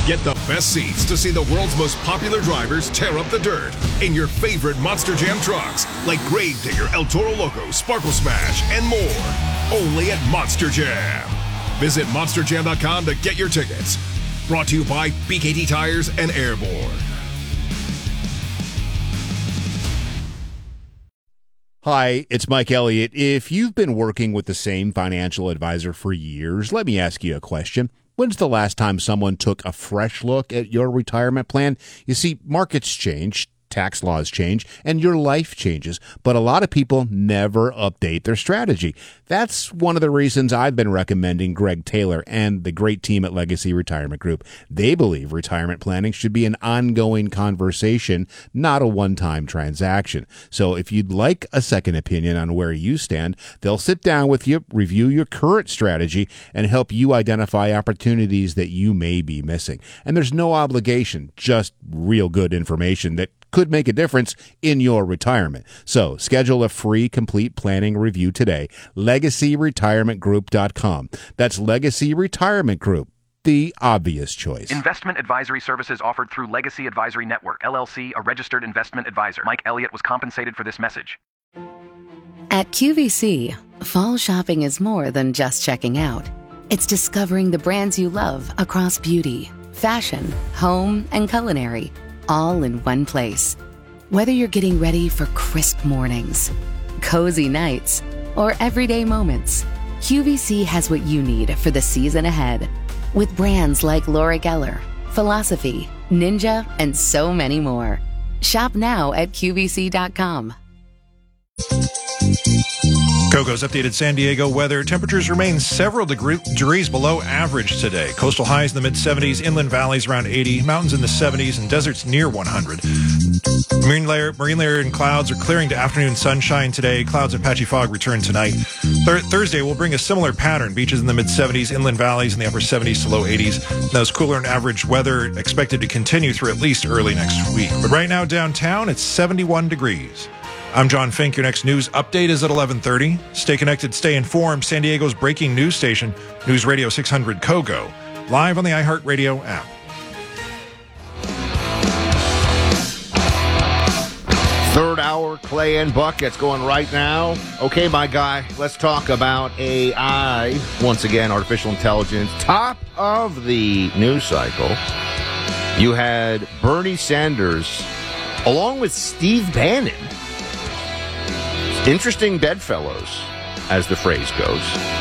Get the best seats to see the world's most popular drivers tear up the dirt in your favorite Monster Jam trucks, like Gravedigger, El Toro Loco, Sparkle Smash, and more. Only at Monster Jam. Visit monsterjam.com to get your tickets. Brought to you by BKT Tires and Airborne. Hi, it's Mike Elliott. If you've been working with the same financial advisor for years, let me ask you a question. When's the last time someone took a fresh look at your retirement plan? You see, markets change, tax laws change, and your life changes, but a lot of people never update their strategy. That's one of the reasons I've been recommending Greg Taylor and the great team at Legacy Retirement Group. They believe retirement planning should be an ongoing conversation, not a one-time transaction. So if you'd like a second opinion on where you stand, they'll sit down with you, review your current strategy, and help you identify opportunities that you may be missing. And there's no obligation, just real good information that could make a difference in your retirement. So schedule a free complete planning review today. LegacyRetirementGroup.com. That's Legacy Retirement Group, the obvious choice. Investment advisory services offered through Legacy Advisory Network, LLC, a registered investment advisor. Mike Elliott was compensated for this message. At QVC, fall shopping is more than just checking out. It's discovering the brands you love across beauty, fashion, home, and culinary, all in one place. Whether you're getting ready for crisp mornings, cozy nights, or everyday moments, QVC has what you need for the season ahead. With brands like Laura Geller, Philosophy, Ninja, and so many more. Shop now at QVC.com. KOGO's updated San Diego weather. Temperatures remain several degrees below average today. Coastal highs in the mid-70s, inland valleys around 80, mountains in the 70s, and deserts near 100. Marine layer and clouds are clearing to afternoon sunshine today. Clouds and patchy fog return tonight. Thursday will bring a similar pattern. Beaches in the mid-70s, inland valleys in the upper 70s to low 80s. Those cooler and average weather expected to continue through at least early next week. But right now downtown, it's 71 degrees. I'm John Fink. Your next news update is at 11:30. Stay connected, stay informed. San Diego's breaking news station, News Radio 600 KOGO, live on the iHeartRadio app. Third hour, Clay and Buck. It's going right now. Okay, my guy, let's talk about AI. Once again, artificial intelligence. Top of the news cycle, you had Bernie Sanders along with Steve Bannon. Interesting bedfellows, as the phrase goes,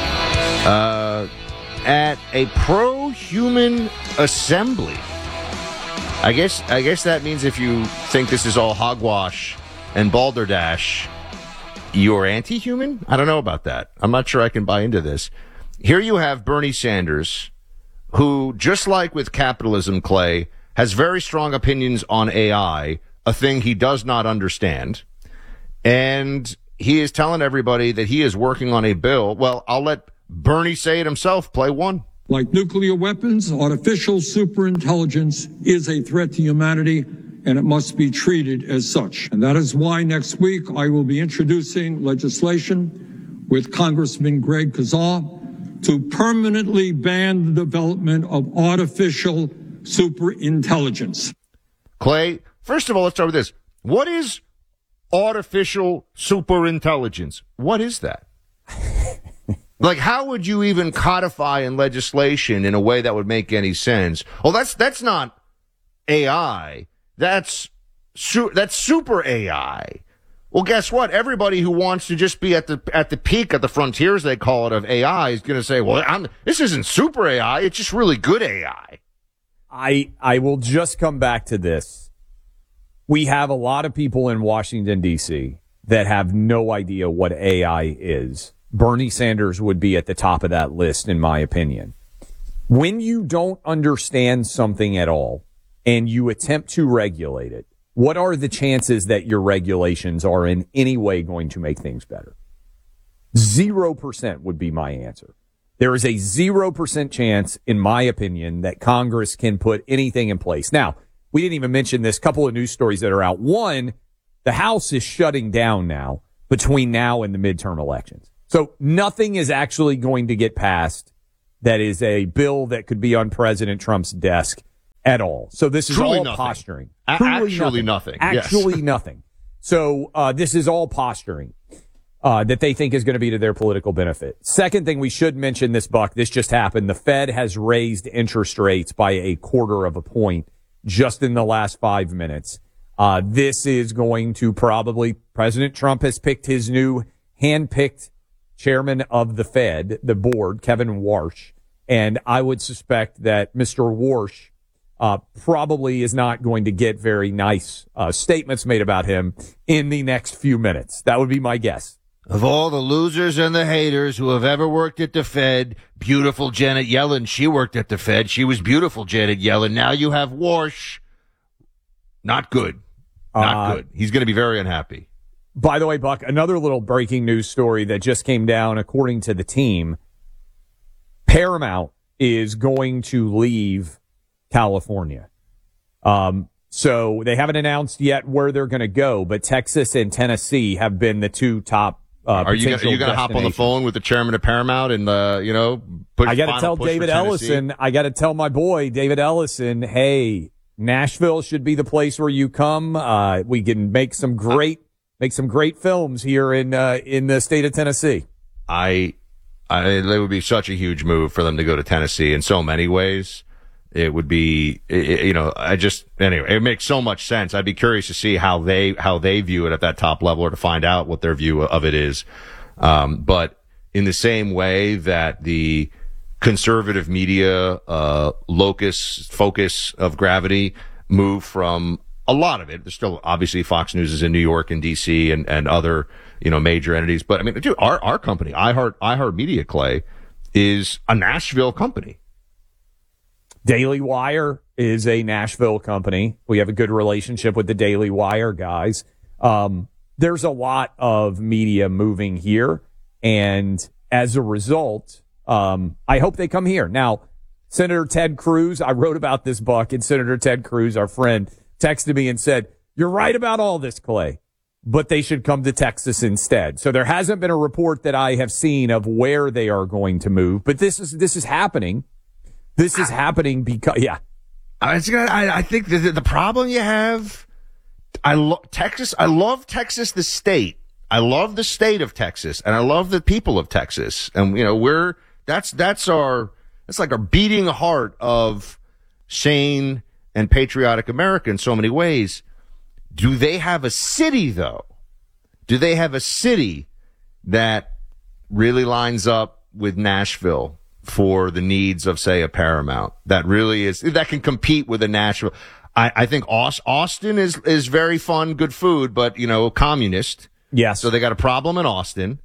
at a pro-human assembly. I guess that means if you think this is all hogwash and balderdash, you're anti-human? I don't know about that. I'm not sure I can buy into this. Here you have Bernie Sanders, who, just like with capitalism, Clay, has very strong opinions on AI, a thing he does not understand. And he is telling everybody that he is working on a bill. Well, I'll let Bernie say it himself. Play one. Like nuclear weapons, artificial superintelligence is a threat to humanity, and it must be treated as such. And that is why next week I will be introducing legislation with Congressman Greg Casar to permanently ban the development of artificial superintelligence. Clay, first of all, let's start with this. What is artificial superintelligence? What is that? Like, how would you even codify in legislation in a way that would make any sense? Oh, that's not AI. That's super AI. Well, guess what? Everybody who wants to just be at the peak, at the frontiers, they call it, of AI is going to say, well, this isn't super AI. It's just really good AI. I will just come back to this. We have a lot of people in Washington, D.C. that have no idea what AI is. Bernie Sanders would be at the top of that list, in my opinion. When you don't understand something at all and you attempt to regulate it, what are the chances that your regulations are in any way going to make things better? 0% would be my answer. There is a 0% chance, in my opinion, that Congress can put anything in place. Now, we didn't even mention this. Couple of news stories that are out. One, the House is shutting down now between now and the midterm elections. So nothing is actually going to get passed that is a bill that could be on President Trump's desk at all. So this is Truly all nothing. posturing. Actually nothing. Yes. Actually nothing. So this is all posturing that they think is going to be to their political benefit. Second thing we should mention this, Buck, this just happened. The Fed has raised interest rates by 1/4 of a point just in the last 5 minutes. This is going to probably, President Trump has picked his new hand-picked chairman of the Fed, the board, Kevin Warsh. And I would suspect that Mr. Warsh probably is not going to get very nice statements made about him in the next few minutes. That would be my guess. Of all the losers and the haters who have ever worked at the Fed, beautiful Janet Yellen, she worked at the Fed. She was beautiful, Janet Yellen. Now you have Warsh. Not good. Not good. He's going to be very unhappy. By the way, Buck, another little breaking news story that just came down according to the team. Paramount is going to leave California. So they haven't announced yet where they're going to go, but Texas and Tennessee have been the two top Are you going to hop on the phone with the chairman of Paramount and, push I got to tell push David for Tennessee? Ellison, I got to tell my boy, David Ellison, hey, Nashville should be the place where you come. We can make some great films here in the state of Tennessee. It would be such a huge move for them to go to Tennessee in so many ways. It would be, anyway, it makes so much sense. I'd be curious to see how they view it at that top level, or to find out what their view of it is. But in the same way that the conservative media, focus of gravity moved from a lot of it. There's still obviously Fox News is in New York and DC and other, major entities. But I mean, dude, our company, iHeartMedia, Clay, is a Nashville company. Daily Wire is a Nashville company. We have a good relationship with the Daily Wire guys. There's a lot of media moving here. And as a result, I hope they come here. Now, Senator Ted Cruz, I wrote about this, Buck, and Senator Ted Cruz, our friend, texted me and said, you're right about all this, Clay, but they should come to Texas instead. So there hasn't been a report that I have seen of where they are going to move, but this is happening. This is happening because, yeah. I think the problem you have, Texas. I love Texas, the state. I love the state of Texas, and I love the people of Texas. And that's like our beating heart of sane and patriotic America in so many ways. Do they have a city, though? Do they have a city that really lines up with Nashville for the needs of, say, a Paramount, that can compete with a Nashville? I think Austin is very fun, good food, but, communist. Yes. So they got a problem in Austin.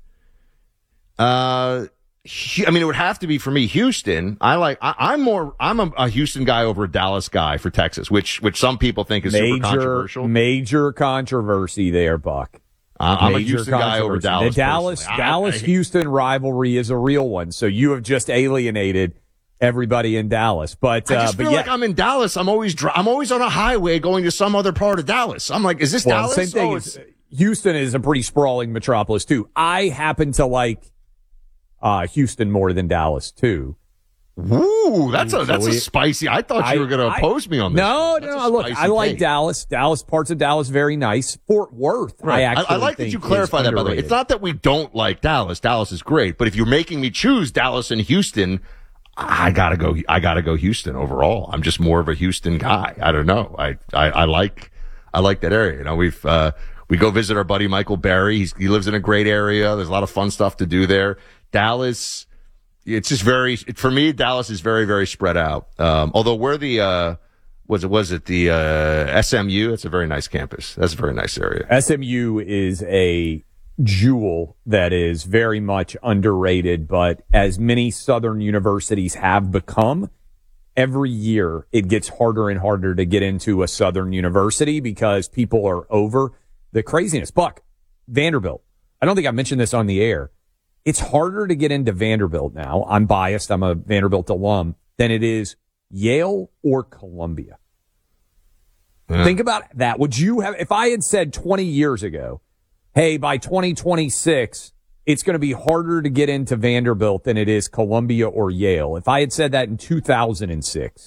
It would have to be, for me, Houston. I'm a Houston guy over a Dallas guy for Texas, which some people think is super controversial. Major controversy there, Buck. I'm a Houston guy over Dallas. The Dallas-Houston rivalry is a real one. So you have just alienated everybody in Dallas. But I just feel like I'm in Dallas. I'm always on a highway going to some other part of Dallas. I'm like, is this Dallas? Same thing. Houston is a pretty sprawling metropolis too. I happen to like Houston more than Dallas too. Ooh, that's a spicy. I thought you were going to oppose me on this. No. Look, I like Dallas. Parts of Dallas, very nice. Fort Worth, right. I like that you clarify that, by the way. It's not that we don't like Dallas. Dallas is great. But if you're making me choose Dallas and Houston, I gotta go Houston overall. I'm just more of a Houston guy. I don't know. I like that area. We go visit our buddy Michael Berry. He lives in a great area. There's a lot of fun stuff to do there. Dallas, it's just for me, Dallas is very, very spread out. Although we're the, was it the SMU? It's a very nice campus. That's a very nice area. SMU is a jewel that is very much underrated, but as many Southern universities have become, every year it gets harder and harder to get into a Southern university because people are over the craziness. Buck, Vanderbilt. I don't think I mentioned this on the air. It's harder to get into Vanderbilt now. I'm biased. I'm a Vanderbilt alum than it is Yale or Columbia. Yeah. Think about that. Would you have, if I had said 20 years ago, hey, by 2026, it's going to be harder to get into Vanderbilt than it is Columbia or Yale. If I had said that in 2006,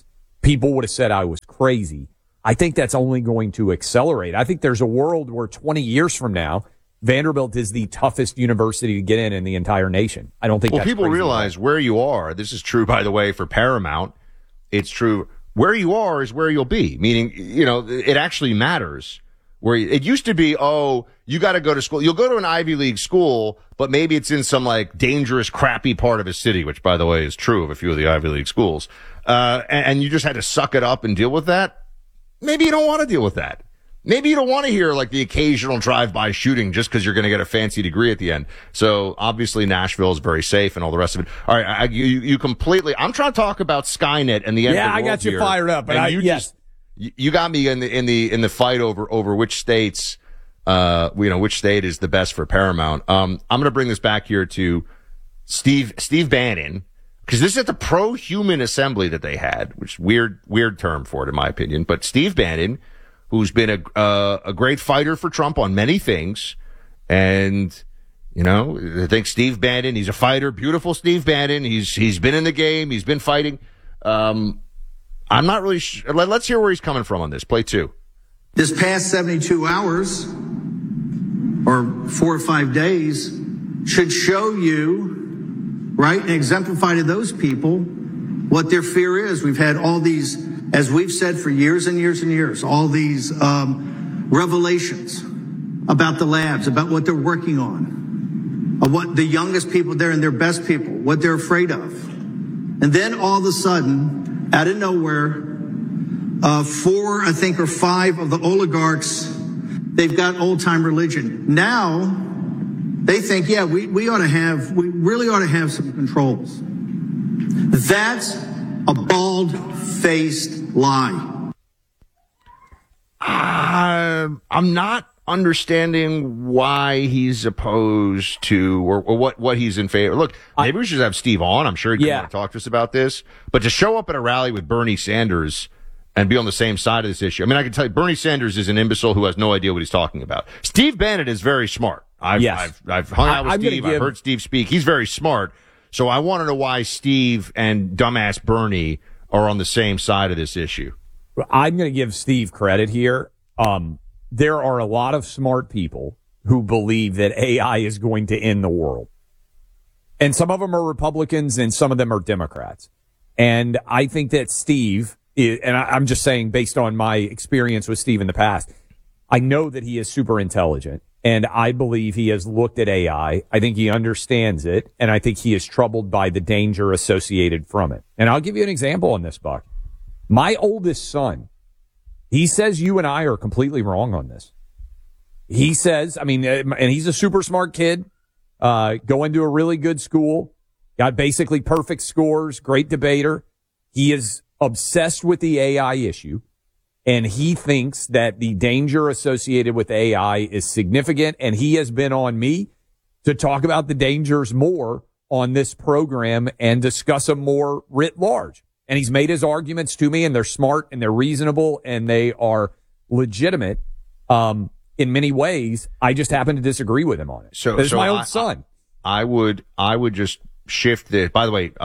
people would have said I was crazy. I think that's only going to accelerate. I think there's a world where 20 years from now, Vanderbilt is the toughest university to get in the entire nation. I don't think that's people crazy realize where you are. This is true, by the way, for Paramount. It's true. Where you are is where you'll be, meaning, it actually matters. It used to be, you got to go to school. You'll go to an Ivy League school, but maybe it's in some dangerous, crappy part of a city, which, by the way, is true of a few of the Ivy League schools. And you just had to suck it up and deal with that. Maybe you don't want to deal with that. Maybe you don't want to hear the occasional drive-by shooting just because you're going to get a fancy degree at the end. So obviously Nashville is very safe and all the rest of it. All right, you completely. I'm trying to talk about Skynet and the end of the world. Yeah, I got you here, fired up, but you got me in the fight over which states, which state is the best for Paramount. I'm going to bring this back here to Steve Bannon, because this is at the pro-human assembly that they had, which weird term for it in my opinion. But Steve Bannon, who's been a great fighter for Trump on many things, and I think Steve Bannon, he's a fighter, beautiful Steve Bannon. He's been in the game, he's been fighting. I'm not really sure. Let's hear where he's coming from on this. Play 2. This past 72 hours or 4 or 5 days should show you, right, and exemplify to those people what their fear is. We've had all these, as we've said for years and years and years, all these revelations about the labs, about what they're working on, of what the youngest people there and their best people, what they're afraid of. And then all of a sudden, out of nowhere, 4, I think, or 5 of the oligarchs, they've got old-time religion. Now, they think, we really ought to have some controls. That's a bald-faced lie. I'm not understanding why he's opposed to or what he's in favor. Look, maybe we should have Steve on. I'm sure he can talk to us about this. But to show up at a rally with Bernie Sanders and be on the same side of this issue, I can tell you, Bernie Sanders is an imbecile who has no idea what he's talking about. Steve Bannon is very smart. I've hung out with Steve. I've heard Steve speak. He's very smart. So I want to know why Steve and dumbass Bernie are on the same side of this issue. I'm going to give Steve credit here. There are a lot of smart people who believe that AI is going to end the world. And some of them are Republicans and some of them are Democrats. And I think that Steve, and I'm just saying based on my experience with Steve in the past, I know that he is super intelligent. And I believe he has looked at AI. I think he understands it. And I think he is troubled by the danger associated from it. And I'll give you an example on this, Buck. My oldest son, he says you and I are completely wrong on this. He says, and he's a super smart kid, going to a really good school, got basically perfect scores, great debater. He is obsessed with the AI issue, and he thinks that the danger associated with AI is significant, and he has been on me to talk about the dangers more on this program and discuss them more writ large. And he's made his arguments to me, and they're smart and they're reasonable and they are legitimate in many ways. I just happen to disagree with him on it. So it's my own son. I would just shift the. By the way,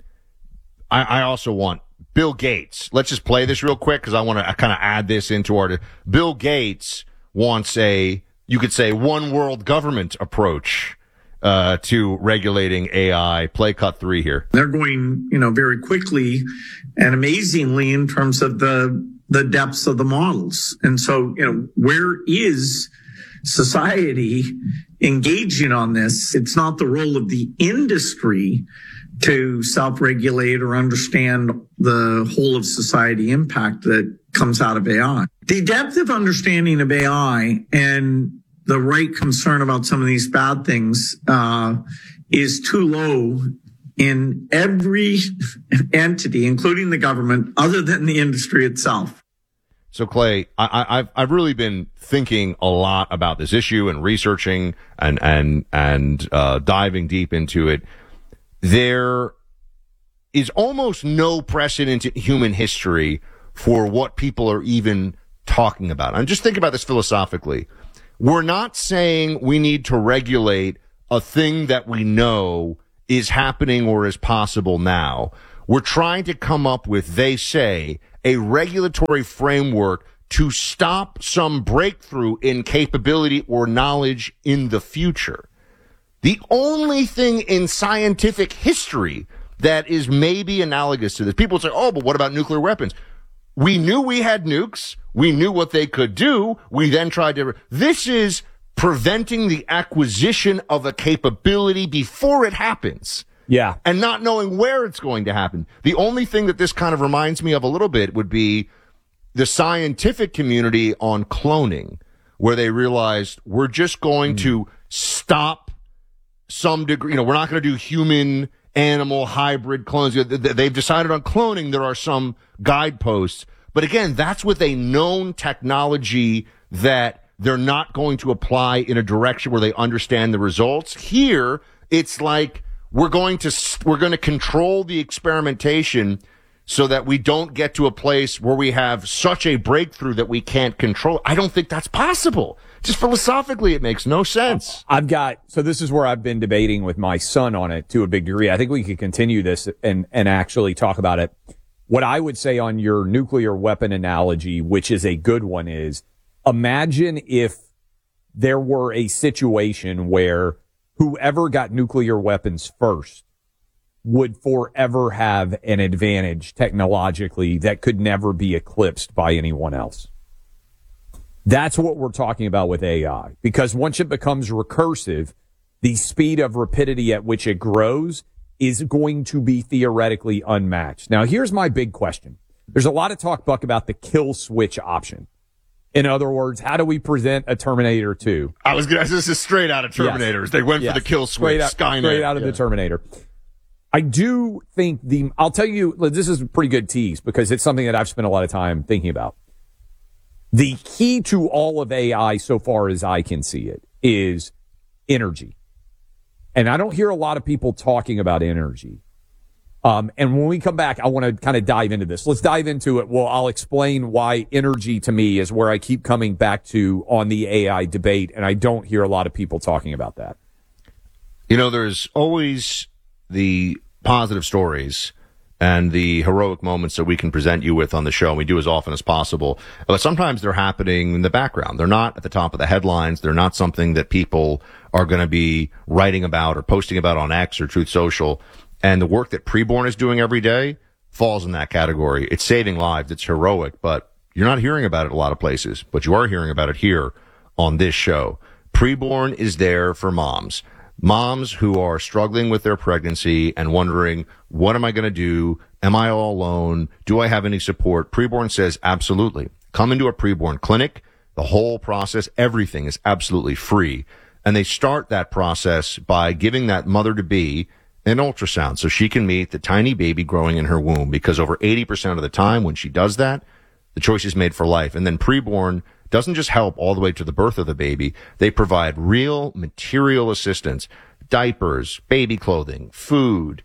I also want Bill Gates. Let's just play this real quick because I want to kind of add this into our. Bill Gates wants you could say one world government approach to regulating AI. Play cut 3 here. They're going, very quickly and amazingly in terms of the depths of the models. And so, where is society engaging on this? It's not the role of the industry to self-regulate or understand the whole of society impact that comes out of AI. The depth of understanding of AI and the right concern about some of these bad things is too low in every entity, including the government, other than the industry itself. So, Clay, I've really been thinking a lot about this issue and researching and diving deep into it. There is almost no precedent in human history for what people are even talking about. I'm just thinking about this philosophically. We're not saying we need to regulate a thing that we know is happening or is possible now. We're trying to come up with, they say, a regulatory framework to stop some breakthrough in capability or knowledge in the future. The only thing in scientific history that is maybe analogous to this, people say, oh, but what about nuclear weapons? We knew we had nukes. We knew what they could do. We then tried to. This is preventing the acquisition of a capability before it happens. Yeah. And not knowing where it's going to happen. The only thing that this kind of reminds me of a little bit would be the scientific community on cloning, where they realized we're just going to stop some degree. We're not going to do human animal hybrid clones. They've decided on cloning. There are some guideposts. But again, that's with a known technology that they're not going to apply in a direction where they understand the results. Here, it's like we're going to control the experimentation so that we don't get to a place where we have such a breakthrough that we can't control. I don't think that's possible. Just philosophically, it makes no sense. So this is where I've been debating with my son on it to a big degree. I think we could continue this and actually talk about it. What I would say on your nuclear weapon analogy, which is a good one, is imagine if there were a situation where whoever got nuclear weapons first would forever have an advantage technologically that could never be eclipsed by anyone else. That's what we're talking about with AI, because once it becomes recursive, the speed of rapidity at which it grows is going to be theoretically unmatched. Now, here's my big question. There's a lot of talk, Buck, about the kill switch option. In other words, how do we present a Terminator 2? This is straight out of Terminators. Yes. They went for the kill switch. Skynet. Straight out of the Terminator. I do think I'll tell you, this is a pretty good tease because it's something that I've spent a lot of time thinking about. The key to all of AI, so far as I can see it, is energy. And I don't hear a lot of people talking about energy. And when we come back, I want to kind of dive into this. Let's dive into it. Well, I'll explain why energy to me is where I keep coming back to on the AI debate, and I don't hear a lot of people talking about that. There's always the positive stories and the heroic moments that we can present you with on the show, and we do as often as possible. But sometimes they're happening in the background. They're not at the top of the headlines. They're not something that people are going to be writing about or posting about on X or Truth Social. And the work that Preborn is doing every day falls in that category. It's saving lives. It's heroic, but you're not hearing about it a lot of places, but you are hearing about it here on this show. Preborn is there for moms who are struggling with their pregnancy and wondering, what am I going to do? Am I all alone? Do I have any support? Preborn says, absolutely. Come into a Preborn clinic. The whole process, everything is absolutely free. And they start that process by giving that mother-to-be an ultrasound so she can meet the tiny baby growing in her womb, because over 80% of the time when she does that, the choice is made for life. And then Preborn doesn't just help all the way to the birth of the baby. They provide real material assistance, diapers, baby clothing, food,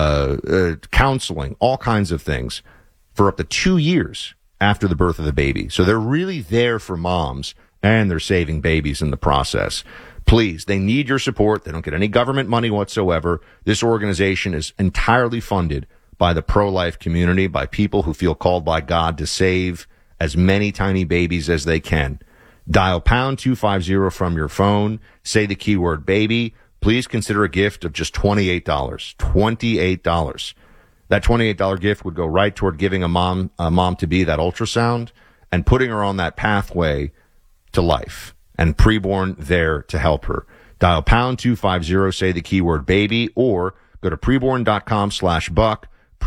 counseling, all kinds of things for up to 2 years after the birth of the baby. So they're really there for moms, and they're saving babies in the process. Please, they need your support. They don't get any government money whatsoever. This organization is entirely funded by the pro-life community, by people who feel called by God to save as many tiny babies as they can. Dial pound 250 from your phone. Say the keyword baby. Please consider a gift of just $28. $28. That $28 gift would go right toward giving a mom to be that ultrasound and putting her on that pathway to life. And Preborn there to help her. Dial pound 250, say the keyword baby, or go to preborn.com/buck,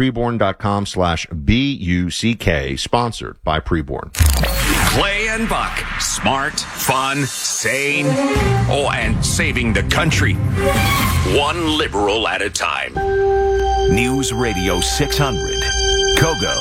preborn.com/BUCK, sponsored by Preborn. Clay and Buck, smart, fun, sane, and saving the country. One liberal at a time. News Radio 600, Kogo.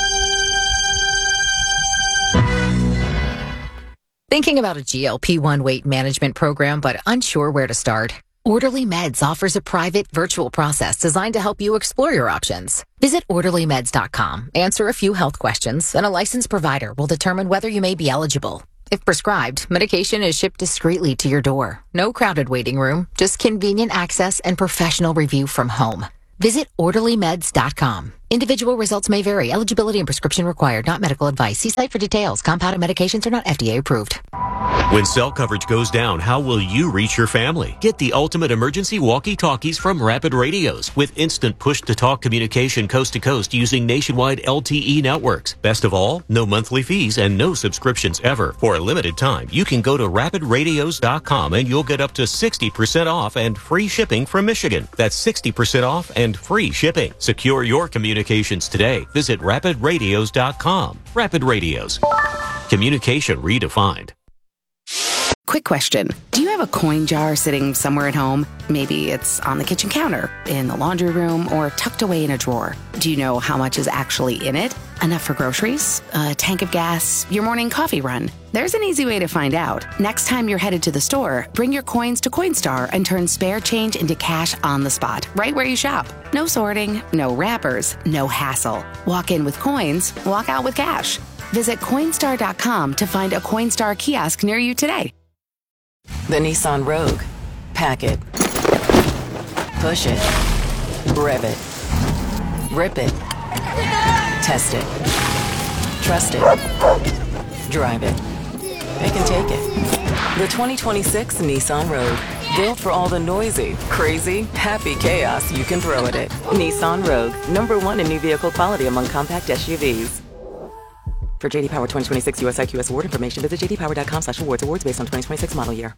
Thinking about a GLP-1 weight management program but unsure where to start? Orderly Meds offers a private virtual process designed to help you explore your options. Visit orderlymeds.com, answer a few health questions, and a licensed provider will determine whether you may be eligible. If prescribed, medication is shipped discreetly to your door. No crowded waiting room, just convenient access and professional review from home. Visit orderlymeds.com. Individual results may vary. Eligibility and prescription required. Not medical advice. See site for details. Compounded medications are not FDA approved. When cell coverage goes down, how will you reach your family? Get the ultimate emergency walkie-talkies from Rapid Radios with instant push-to-talk communication coast to coast using nationwide LTE networks. Best of all, no monthly fees and no subscriptions ever. For a limited time, you can go to rapidradios.com and you'll get up to 60% off and free shipping from Michigan. That's 60% off and free shipping. Secure your communications today. Visit rapidradios.com. Rapid Radios. Communication redefined. Quick question. Do you have a coin jar sitting somewhere at home? Maybe it's on the kitchen counter, in the laundry room, or tucked away in a drawer. Do you know how much is actually in it? Enough for groceries? A tank of gas? Your morning coffee run? There's an easy way to find out. Next time you're headed to the store, bring your coins to Coinstar and turn spare change into cash on the spot, right where you shop. No sorting, no wrappers, no hassle. Walk in with coins, walk out with cash. Visit Coinstar.com to find a Coinstar kiosk near you today. The Nissan Rogue. Pack it. Push it. Rev it. Rip it. Test it. Trust it. Drive it. They can take it. The 2026 Nissan Rogue. Built for all the noisy, crazy, happy chaos you can throw at it. Nissan Rogue. #1 in new vehicle quality among compact SUVs. For JD Power 2026 US IQS award information, visit jdpower.com/awards. Awards based on 2026 model year.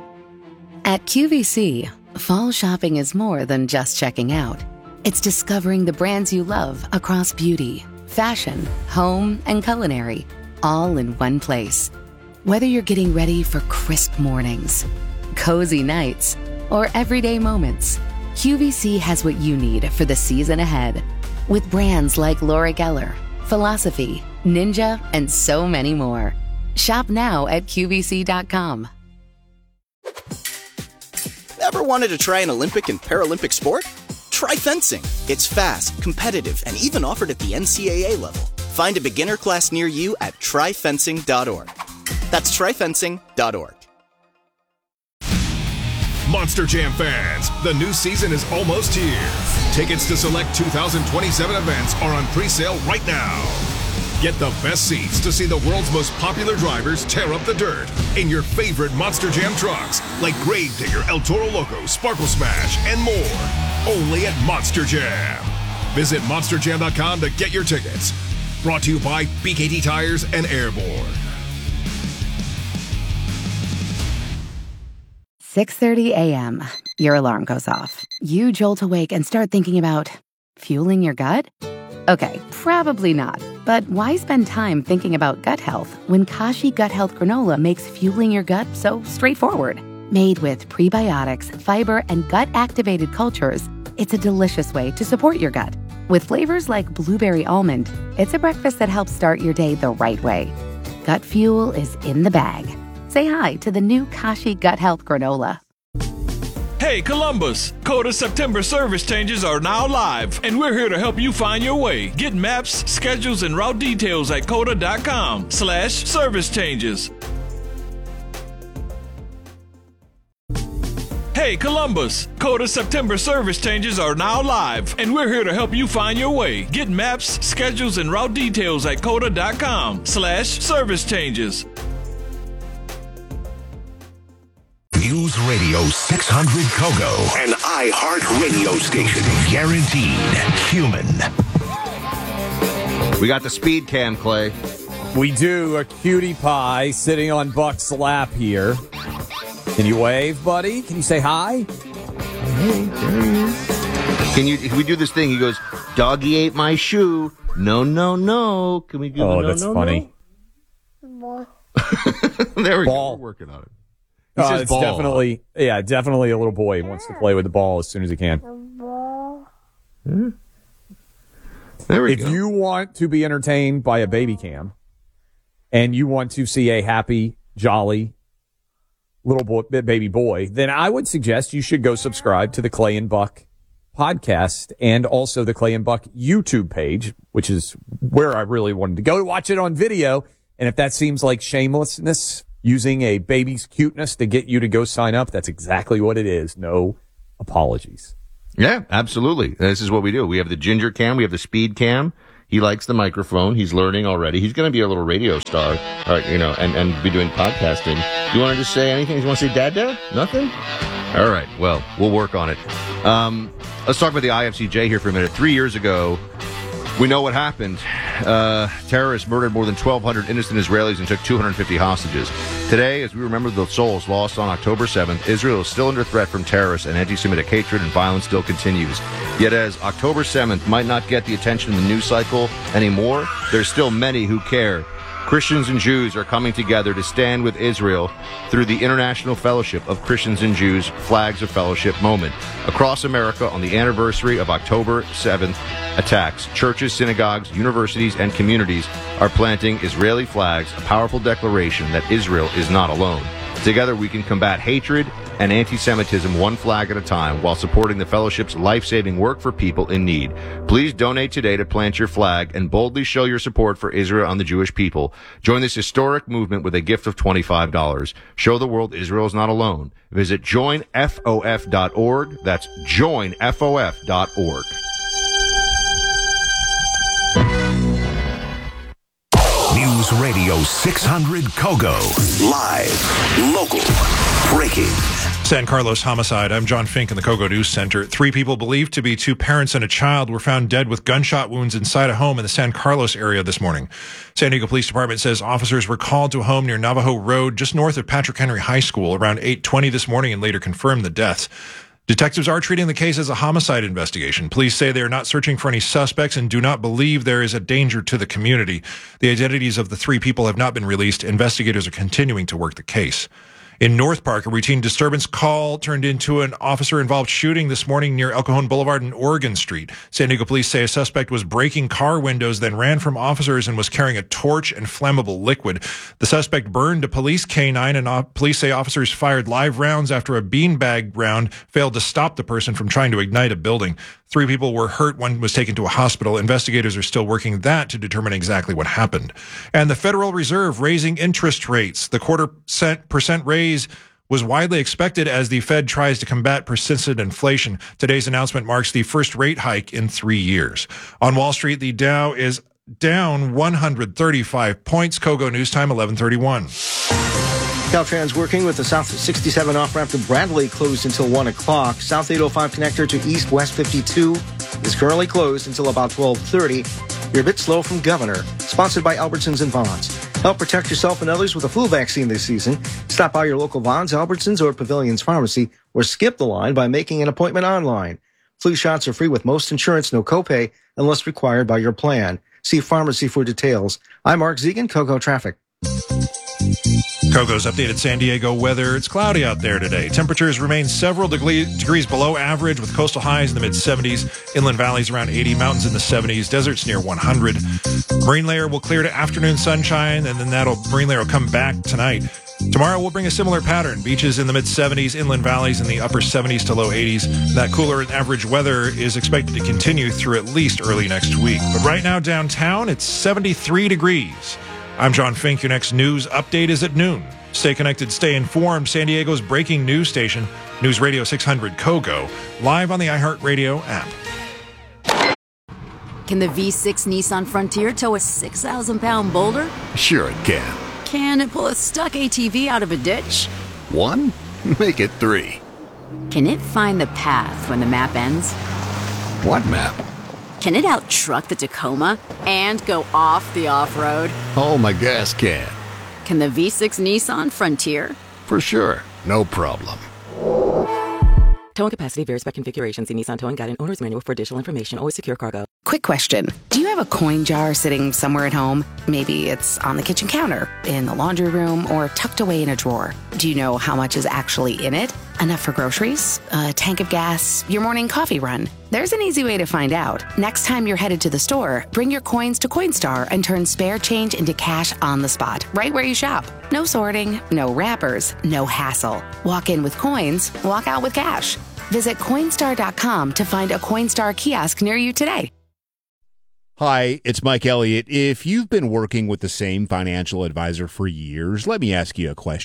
At QVC, fall shopping is more than just checking out. It's discovering the brands you love across beauty, fashion, home, and culinary, all in one place. Whether you're getting ready for crisp mornings, cozy nights, or everyday moments, QVC has what you need for the season ahead. With brands like Laura Geller, Philosophy, Ninja, and so many more. Shop now at QVC.com. Ever wanted to try an Olympic and Paralympic sport? Try fencing. It's fast, competitive, and even offered at the NCAA level. Find a beginner class near you at tryfencing.org. That's tryfencing.org. Monster Jam fans, the new season is almost here. Tickets to select 2027 events are on pre-sale right now. Get the best seats to see the world's most popular drivers tear up the dirt in your favorite Monster Jam trucks like Gravedigger, El Toro Loco, Sparkle Smash, and more. Only at Monster Jam. Visit monsterjam.com to get your tickets. Brought to you by BKT Tires and Airborne. 6:30 a.m. Your alarm goes off. You jolt awake and start thinking about fueling your gut? Okay, probably not. But why spend time thinking about gut health when Kashi Gut Health Granola makes fueling your gut so straightforward? Made with prebiotics, fiber, and gut-activated cultures, it's a delicious way to support your gut. With flavors like blueberry almond, it's a breakfast that helps start your day the right way. Gut fuel is in the bag. Say hi to the new Kashi Gut Health Granola. Hey Columbus, Coda September service changes are now live, and we're here to help you find your way. Get maps, schedules, and route details at coda.com/service changes. Hey Columbus, Coda September service changes are now live, and we're here to help you find your way. Get maps, schedules, and route details at coda.com/service changes. News Radio 600 Kogo, an iHeart radio station. Guaranteed human. We got the speed cam, Clay. We do. A cutie pie sitting on Buck's lap here. Can you wave, buddy? Can you say hi? Can we do this thing? He goes, doggy ate my shoe. No, no, no. Can we do Oh, that's funny. No? There we go. We're working on it. It's ball. Definitely a little boy who wants to play with the ball as soon as he can. There we go. If you want to be entertained by a baby cam and you want to see a happy, jolly little boy, baby boy, then I would suggest you should go subscribe to the Clay and Buck podcast and also the Clay and Buck YouTube page, which is where I really wanted to go to watch it on video. And if that seems like shamelessness, using a baby's cuteness to get you to go sign up, that's exactly what it is. No apologies. Yeah, absolutely. This is what we do. We have the Ginger Cam. We have the Speed Cam. He likes the microphone. He's learning already. He's going to be a little radio star, and be doing podcasting. Do you want to just say anything? Do you want to say Dad? Nothing? All right. Well, we'll work on it. Let's talk about the IFCJ here for a minute. 3 years ago, we know what happened. Terrorists murdered more than 1,200 innocent Israelis and took 250 hostages. Today, as we remember the souls lost on October 7th, Israel is still under threat from terrorists, and anti-Semitic hatred and violence still continues. Yet as October 7th might not get the attention in the news cycle anymore, there's still many who care. Christians and Jews are coming together to stand with Israel through the International Fellowship of Christians and Jews Flags of Fellowship moment. Across America on the anniversary of October 7th attacks, churches, synagogues, universities, and communities are planting Israeli flags, a powerful declaration that Israel is not alone. Together we can combat hatred and anti-Semitism one flag at a time while supporting the Fellowship's life-saving work for people in need. Please donate today to plant your flag and boldly show your support for Israel and the Jewish people. Join this historic movement with a gift of $25. Show the world Israel is not alone. Visit joinfof.org. That's joinfof.org. News Radio 600 Kogo. Live, local, breaking. San Carlos homicide. I'm John Fink in the Kogo News Center. 3 people believed to be 2 parents and a child were found dead with gunshot wounds inside a home in the San Carlos area this morning. San Diego Police Department says officers were called to a home near Navajo Road, just north of Patrick Henry High School, around 8:20 this morning and later confirmed the deaths. Detectives are treating the case as a homicide investigation. Police say they are not searching for any suspects and do not believe there is a danger to the community. The identities of the 3 people have not been released. Investigators are continuing to work the case. In North Park, a routine disturbance call turned into an officer-involved shooting this morning near El Cajon Boulevard and Oregon Street. San Diego police say a suspect was breaking car windows, then ran from officers and was carrying a torch and flammable liquid. The suspect burned a police canine, and police say officers fired live rounds after a beanbag round failed to stop the person from trying to ignite a building. 3 people were hurt. 1 was taken to a hospital. Investigators are still working that to determine exactly what happened. And the Federal Reserve raising interest rates. The 0.25% raise was widely expected as the Fed tries to combat persistent inflation. Today's announcement marks the first rate hike in 3 years. On Wall Street, the Dow is down 135 points. Kogo News Time, 11:31. Caltrans working with the South 67 off-ramp to Bradley closed until 1 o'clock. South 805 connector to East West 52 is currently closed until about 12:30. You're a bit slow from Governor. Sponsored by Albertsons and Vons. Help protect yourself and others with a flu vaccine this season. Stop by your local Vons, Albertsons, or Pavilions Pharmacy, or skip the line by making an appointment online. Flu shots are free with most insurance, no copay, unless required by your plan. See pharmacy for details. I'm Mark Zegan, Kogo Traffic. Kogo's updated San Diego weather. It's cloudy out there today. Temperatures remain several degrees below average with coastal highs in the mid-70s. Inland valleys around 80, mountains in the 70s, deserts near 100. Marine layer will clear to afternoon sunshine, and then marine layer will come back tonight. Tomorrow will bring a similar pattern. Beaches in the mid-70s, inland valleys in the upper 70s to low 80s. That cooler and average weather is expected to continue through at least early next week. But right now downtown, it's 73 degrees. I'm John Fink. Your next news update is at noon. Stay connected, stay informed. San Diego's breaking news station, News Radio 600 Kogo, live on the iHeartRadio app. Can the V6 Nissan Frontier tow a 6,000-pound boulder? Sure it can. Can it pull a stuck ATV out of a ditch? 1? Make it 3. Can it find the path when the map ends? What map? Can it out-truck the Tacoma and go off the off-road? Oh, my gas can. Can the V6 Nissan Frontier? For sure. No problem. Towing capacity varies by configuration. See Nissan Towing Guide and Owner's Manual for additional information. Always secure cargo. Quick question. Do you have a coin jar sitting somewhere at home? Maybe it's on the kitchen counter, in the laundry room, or tucked away in a drawer. Do you know how much is actually in it? Enough for groceries? A tank of gas? Your morning coffee run? There's an easy way to find out. Next time you're headed to the store, bring your coins to Coinstar and turn spare change into cash on the spot, right where you shop. No sorting, no wrappers, no hassle. Walk in with coins, walk out with cash. Visit Coinstar.com to find a Coinstar kiosk near you today. Hi, it's Mike Elliott. If you've been working with the same financial advisor for years, let me ask you a question.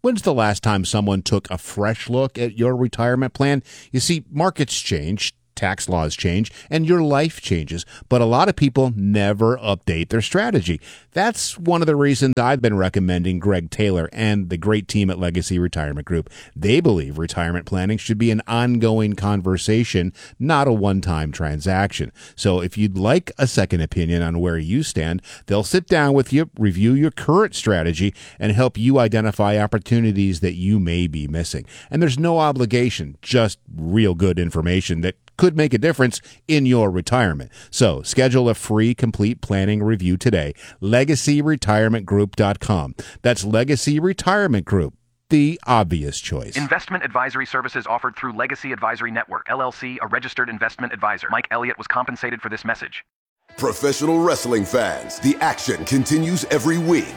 When's the last time someone took a fresh look at your retirement plan? You see, markets change, tax laws change, and your life changes, but a lot of people never update their strategy. That's one of the reasons I've been recommending Greg Taylor and the great team at Legacy Retirement Group. They believe retirement planning should be an ongoing conversation, not a one-time transaction. So if you'd like a second opinion on where you stand, they'll sit down with you, review your current strategy, and help you identify opportunities that you may be missing. And there's no obligation, just real good information that could make a difference in your retirement. So schedule a free complete planning review today. LegacyRetirementGroup.com. That's Legacy Retirement Group, the obvious choice. Investment advisory services offered through Legacy Advisory Network, LLC, a registered investment advisor. Mike Elliott was compensated for this message. Professional wrestling fans, the action continues every week.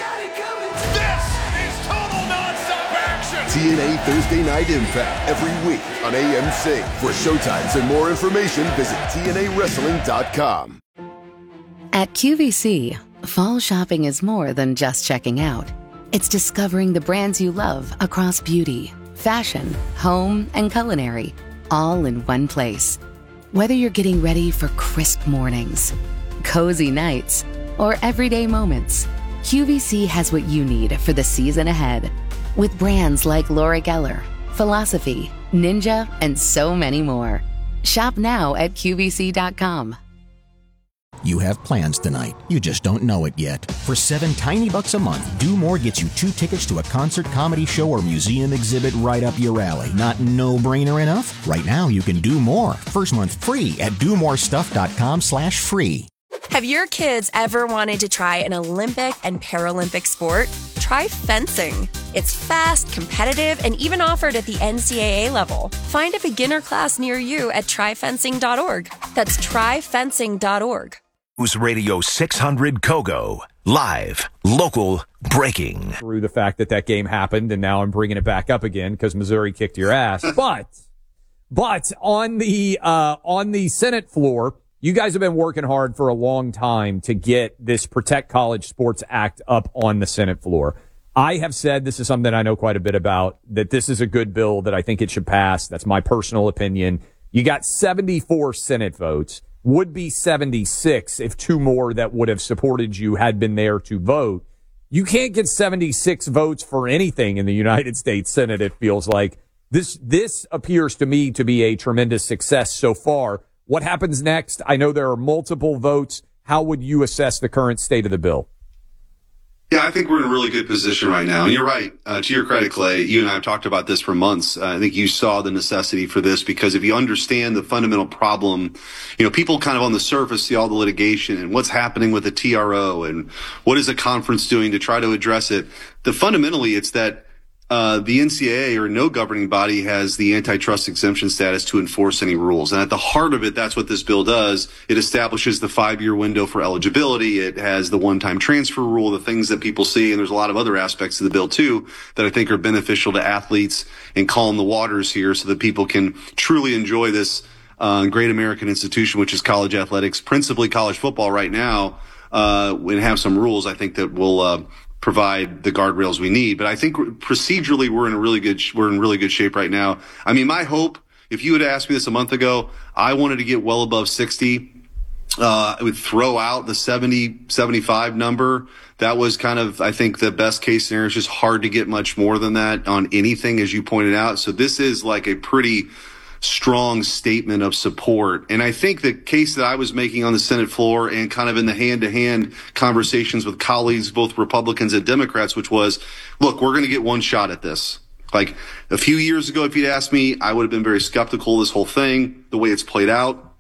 TNA Thursday Night Impact every week on AMC. For showtimes and more information, visit TNAWrestling.com. At QVC, fall shopping is more than just checking out. It's discovering the brands you love across beauty, fashion, home, and culinary, all in one place. Whether you're getting ready for crisp mornings, cozy nights, or everyday moments, QVC has what you need for the season ahead. With brands like Laura Geller, Philosophy, Ninja, and so many more. Shop now at QVC.com. You have plans tonight. You just don't know it yet. For $7 tiny bucks a month, Do More gets you 2 tickets to a concert, comedy show, or museum exhibit right up your alley. Not no-brainer enough? Right now, you can do more. First month free at domorestuff.com/free. Have your kids ever wanted to try an Olympic and Paralympic sport? Try fencing. It's fast, competitive, and even offered at the NCAA level. Find a beginner class near you at tryfencing.org. That's tryfencing.org. News Radio 600 Kogo. Live, local, breaking. Through the fact that game happened, and now I'm bringing it back up again because Missouri kicked your ass. But on the Senate floor, you guys have been working hard for a long time to get this Protect College Sports Act up on the Senate floor. I have said, this is something I know quite a bit about, that this is a good bill, that I think it should pass. That's my personal opinion. You got 74 Senate votes. Would be 76 if 2 more that would have supported you had been there to vote. You can't get 76 votes for anything in the United States Senate, it feels like. This appears to me to be a tremendous success so far. What happens next? I know there are multiple votes. How would you assess the current state of the bill? Yeah, I think we're in a really good position right now. And you're right. To your credit, Clay, you and I have talked about this for months. I think you saw the necessity for this because if you understand the fundamental problem, people kind of on the surface see all the litigation and what's happening with the TRO and what is the conference doing to try to address it. Fundamentally, it's that the NCAA or no governing body has the antitrust exemption status to enforce any rules. And at the heart of it, that's what this bill does. It establishes the 5-year window for eligibility. It has the one-time transfer rule, the things that people see. And there's a lot of other aspects of the bill, too, that I think are beneficial to athletes and calm the waters here so that people can truly enjoy this great American institution, which is college athletics, principally college football right now, and have some rules, I think, that will provide the guardrails we need. But I think procedurally we're in really good shape right now. I mean, my hope, if you had asked me this a month ago, I wanted to get well above 60. I would throw out the 70, 75 number. That was kind of, I think, the best case scenario. It's just hard to get much more than that on anything, as you pointed out. So this is like a pretty strong statement of support. And I think the case that I was making on the Senate floor and kind of in the hand-to-hand conversations with colleagues, both Republicans and Democrats, which was, look, we're going to get one shot at this. Like a few years ago, if you'd asked me, I would have been very skeptical of this whole thing, the way it's played out.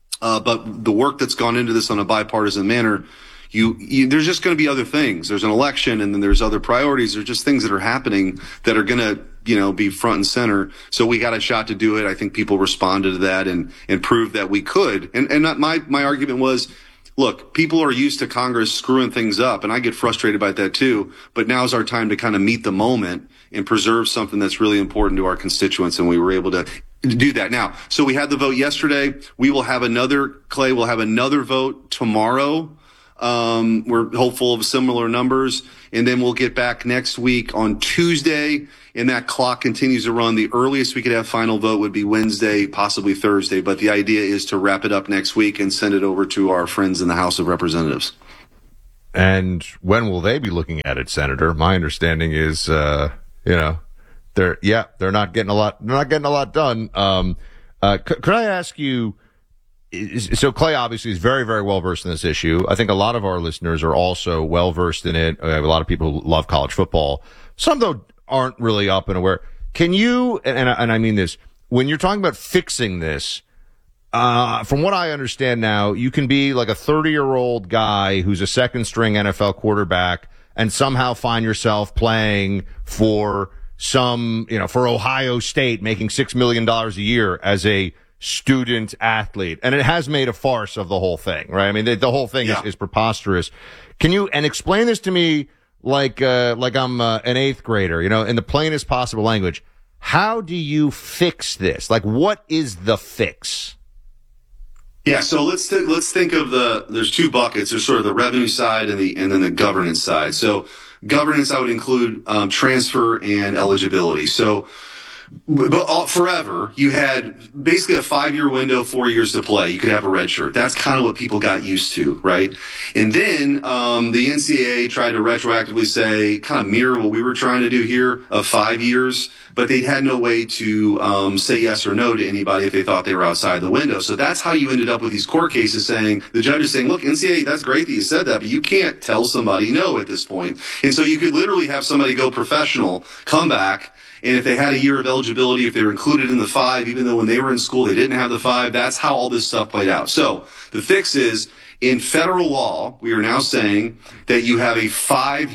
But the work that's gone into this on a bipartisan manner, there's just going to be other things. There's an election and then there's other priorities. There's just things that are happening that are going to, be front and center. So we got a shot to do it. I think people responded to that and proved that we could. And my argument was, look, people are used to Congress screwing things up, and I get frustrated by that too. But now's our time to kind of meet the moment and preserve something that's really important to our constituents, and we were able to do that. Now, so we had the vote yesterday. We will have another, Clay, we'll have another vote tomorrow. We're hopeful of similar numbers. And then we'll get back next week on Tuesday, and that clock continues to run. The earliest we could have final vote would be Wednesday, possibly Thursday. But the idea is to wrap it up next week and send it over to our friends in the House of Representatives. And when will they be looking at it, Senator? My understanding is, they're not getting a lot done. Could I ask you, so Clay obviously is very, very well versed in this issue. I think a lot of our listeners are also well versed in it. We have a lot of people who love college football. Some, though, aren't really up and aware. Can you, and I mean this, when you're talking about fixing this, from what I understand now, you can be like a 30-year-old guy who's a second-string NFL quarterback and somehow find yourself playing for for Ohio State, making $6 million a year as a student athlete. And it has made a farce of the whole thing, right? I mean, the whole thing is preposterous. Can you, and explain this to me like I'm an eighth grader, in the plainest possible language. How do you fix this? Like, what is the fix? Yeah, so let's think of there's two buckets. There's sort of the revenue side and then the governance side. So governance, I would include transfer and eligibility. So forever, you had basically a 5-year window, 4 years to play. You could have a red shirt. That's kind of what people got used to, right? And then the NCAA tried to retroactively say, kind of mirror what we were trying to do here of 5 years, but they had no way to say yes or no to anybody if they thought they were outside the window. So that's how you ended up with these court cases saying, the judge is saying, look, NCAA, that's great that you said that, but you can't tell somebody no at this point. And so you could literally have somebody go professional, come back, and if they had a year of eligibility, if they were included in the 5, even though when they were in school they didn't have the 5, that's how all this stuff played out. So the fix is, in federal law, we are now saying that you have a 5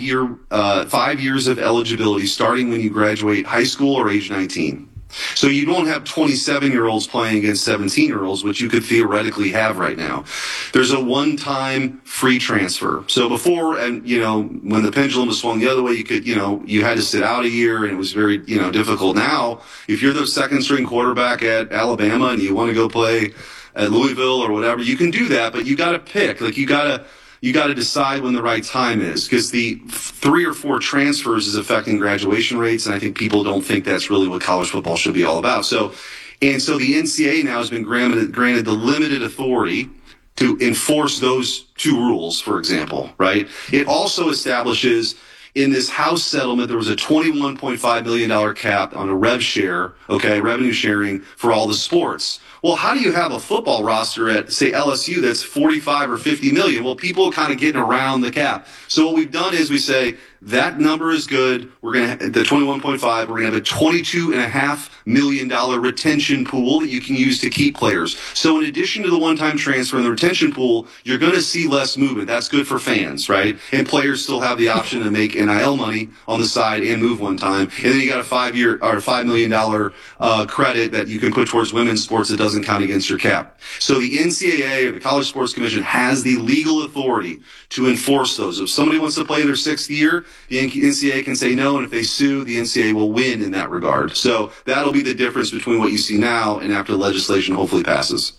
years of eligibility starting when you graduate high school or age 19. So you don't have 27-year-olds playing against 17-year-olds, which you could theoretically have right now. There's a one-time free transfer. So before, and when the pendulum was swung the other way, you could, you had to sit out a year, and it was very, difficult. Now, if you're the second-string quarterback at Alabama and you want to go play at Louisville or whatever, you can do that, but you got to pick. Like, you got to decide when the right time is, because the 3 or 4 transfers is affecting graduation rates, and I think people don't think that's really what college football should be all about. So the NCAA now has been granted the limited authority to enforce those 2 rules, for example, right? It also establishes, in this House settlement, there was a $21.5 million cap on a rev share, revenue sharing for all the sports. Well, how do you have a football roster at, say, LSU that's 45 or 50 million? Well, people are kind of getting around the cap. So what we've done is we say that number is good. We're going to, the 21.5, we're going to have a $22.5 million retention pool that you can use to keep players. So in addition to the one-time transfer and the retention pool, you're going to see less movement. That's good for fans, right? And players still have the option to make NIL money on the side and move one time. And then you got a $5 million credit that you can put towards women's sports that doesn't count against your cap. So the NCAA, or the College Sports Commission, has the legal authority to enforce those. If somebody wants to play their 6th year, the NCAA can say no, and if they sue, the NCAA will win in that regard. So that'll be the difference between what you see now and after the legislation hopefully passes.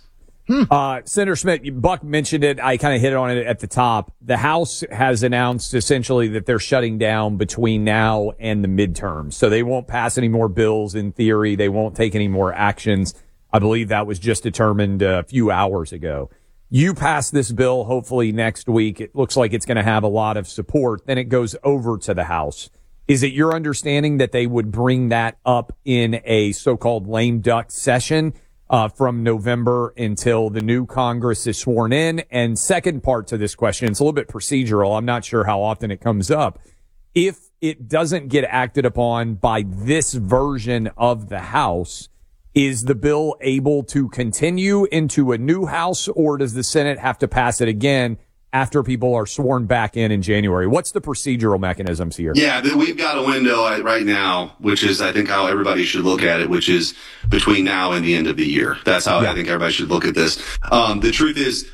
Senator Smith, Buck mentioned it. I kind of hit on it at the top. The House has announced essentially that they're shutting down between now and the midterms. So they won't pass any more bills in theory. They won't take any more actions. I believe that was just determined a few hours ago. You pass this bill hopefully next week. It looks like it's going to have a lot of support. Then it goes over to the House. Is it your understanding that they would bring that up in a so-called lame duck session from November until the new Congress is sworn in? And second part to this question, it's a little bit procedural. I'm not sure how often it comes up. If it doesn't get acted upon by this version of the House, is the bill able to continue into a new House, or does the Senate have to pass it again after people are sworn back in January? What's the procedural mechanisms here? Yeah, we've got a window right now, which is, I think, how everybody should look at it, which is between now and the end of the year. That's how I think everybody should look at this. The truth is,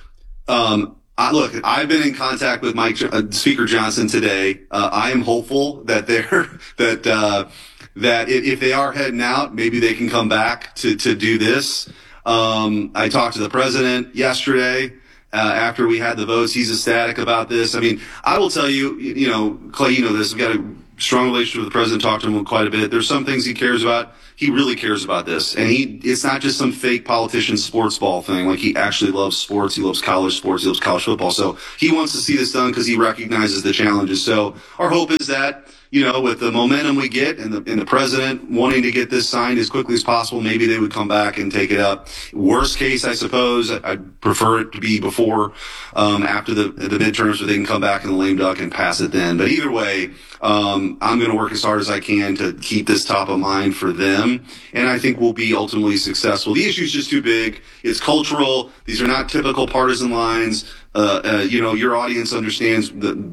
look, I've been in contact with Speaker Johnson today. I am hopeful that that if they are heading out, maybe they can come back to do this. I talked to the president yesterday. after we had the votes. He's ecstatic about this. I mean, I will tell you, Clay, you know this. We've got a strong relationship with the president, talked to him quite a bit. There's some things he cares about. He really cares about this. And it's not just some fake politician sports ball thing. Like, he actually loves sports. He loves college sports. He loves college football. So he wants to see this done because he recognizes the challenges. So our hope is that, with the momentum we get and the president wanting to get this signed as quickly as possible, maybe they would come back and take it up. Worst case, I suppose, I'd prefer it to be before, after the midterms, so they can come back in the lame duck and pass it then. But either way, I'm going to work as hard as I can to keep this top of mind for them. And I think we'll be ultimately successful. The issue is just too big. It's cultural. These are not typical partisan lines. Your audience understands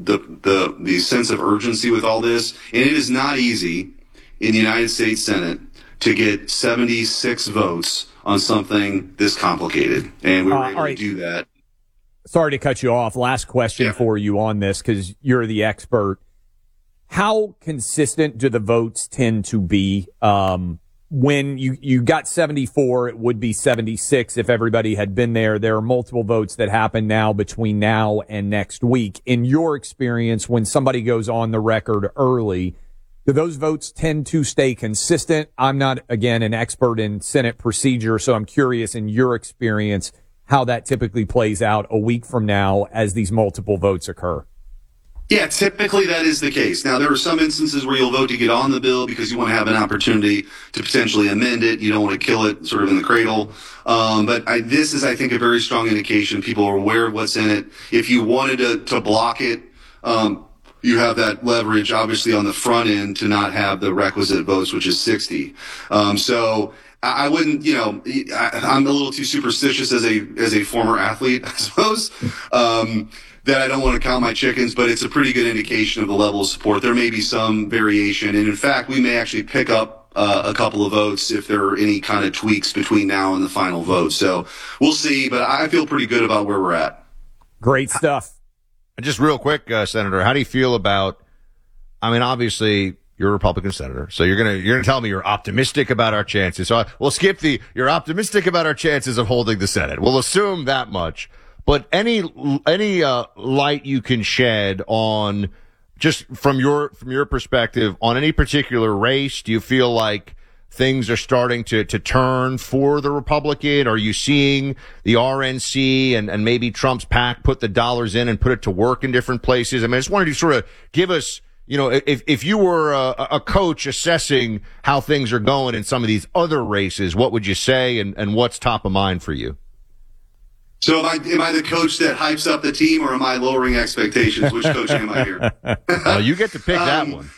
the sense of urgency with all this. And it is not easy in the United States Senate to get 76 votes on something this complicated. And we were able to do that. Sorry to cut you off. Last question for you on this, because you're the expert. How consistent do the votes tend to be? When you got 74, it would be 76 if everybody had been there. There are multiple votes that happen now between now and next week. In your experience, when somebody goes on the record early, do those votes tend to stay consistent? I'm not, again, an expert in Senate procedure, so I'm curious in your experience how that typically plays out a week from now as these multiple votes occur. Yeah, typically that is the case. Now, there are some instances where you'll vote to get on the bill because you want to have an opportunity to potentially amend it. You don't want to kill it sort of in the cradle. But this is, I think, a very strong indication. People are aware of what's in it. If you wanted to block it, you have that leverage, obviously, on the front end to not have the requisite votes, which is 60. So I wouldn't, I'm a little too superstitious as a former athlete, I suppose. That I don't want to count my chickens, but it's a pretty good indication of the level of support. There may be some variation, and in fact, we may actually pick up a couple of votes if there are any kind of tweaks between now and the final vote. So we'll see, but I feel pretty good about where we're at. Great stuff. Just real quick, Senator, how do you feel about, obviously you're a Republican senator, so you're gonna tell me you're optimistic about our chances. So we'll skip you're optimistic about our chances of holding the Senate. We'll assume that much. But any light you can shed on, just from your perspective, on any particular race? Do you feel like things are starting to turn for the Republican? Are you seeing the RNC and maybe Trump's PAC put the dollars in and put it to work in different places? I just wanted to sort of give us, if you were a coach assessing how things are going in some of these other races, what would you say and what's top of mind for you? So am I the coach that hypes up the team, or am I lowering expectations? Which coach am I here? You get to pick that one.